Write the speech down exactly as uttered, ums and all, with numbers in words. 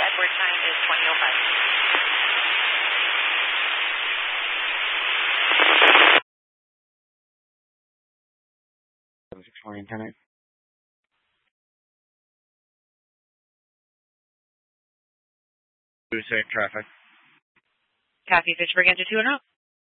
Word time is twenty oh five. seven six four antenna. Safe traffic. Copy, Fitchburg, enter two and oh.